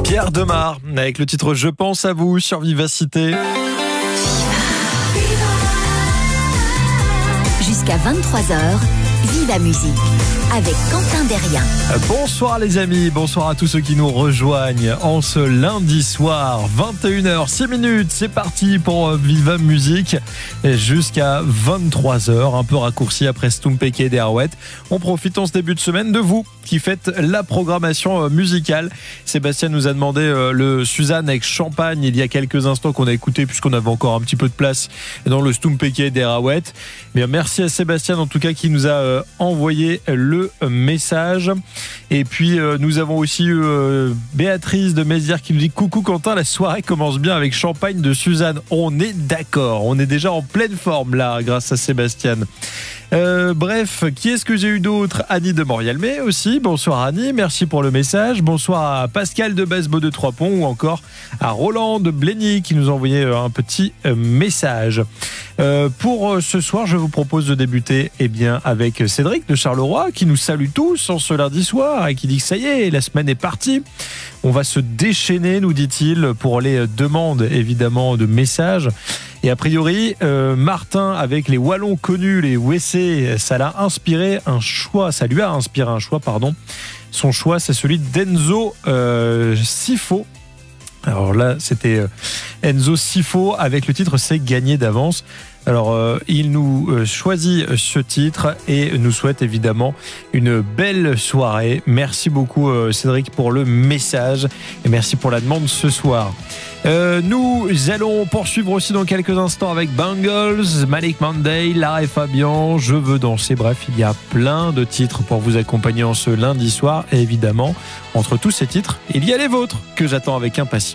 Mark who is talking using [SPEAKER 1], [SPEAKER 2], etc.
[SPEAKER 1] Pierre Demar avec le titre Je pense à vous sur Vivacité.
[SPEAKER 2] Jusqu'à 23h, Viva Musique avec Quentin Derrien.
[SPEAKER 1] Bonsoir les amis, bonsoir à tous ceux qui nous rejoignent en ce lundi soir, 21h06, c'est parti pour Viva Musique jusqu'à 23h, un peu raccourci après Stumpeke et Derouet. On profite en ce début de semaine de vous qui faites la programmation musicale. Sébastien nous a demandé le Suzanne avec Champagne il y a quelques instants qu'on a écouté puisqu'on avait encore un petit peu de place dans le Stumpeke et Derouet. Bien, merci à Sébastien en tout cas qui nous a envoyé le message. Et puis nous avons aussi Béatrice de Mézières qui nous dit coucou Quentin, la soirée commence bien avec Champagne de Suzanne. On est d'accord, on est déjà en pleine forme là grâce à Sébastien. Bref, qui est-ce que j'ai eu d'autre? Annie de Morialmé aussi, bonsoir Annie, merci pour le message. Bonsoir à Pascal de Basbo de Trois-Ponts ou encore à Roland de Blény qui nous a envoyé un petit message. Pour ce soir, je vous propose de débuter avec Cédric de Charleroi qui nous salue tous en ce lundi soir et qui dit que ça y est, la semaine est partie. On va se déchaîner, nous dit-il, pour les demandes évidemment de messages. Et a priori, Martin, avec les Wallons connus, les WC, ça lui a inspiré un choix. Son choix, c'est celui d'Enzo Sifo. Alors là, c'était Enzo Sifo avec le titre C'est gagné d'avance. Alors, il nous choisit ce titre et nous souhaite évidemment une belle soirée. Merci beaucoup Cédric pour le message et merci pour la demande ce soir. Nous allons poursuivre aussi dans quelques instants avec Bangles, Malik Monday, Lara et Fabian, Je veux danser. Bref, il y a plein de titres pour vous accompagner en ce lundi soir. Et évidemment, entre tous ces titres, il y a les vôtres que j'attends avec impatience.